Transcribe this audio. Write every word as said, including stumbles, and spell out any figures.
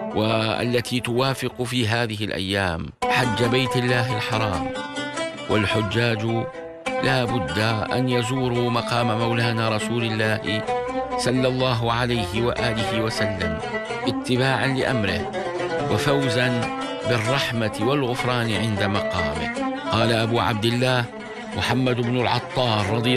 والتي توافق في هذه الأيام حج بيت الله الحرام، والحجاج لا بد أن يزوروا مقام مولانا رسول الله صلى الله عليه وآله وسلم اتباعا لأمره وفوزا بالرحمة والغفران عند مقامه. قال أبو عبد الله محمد بن العطار رضي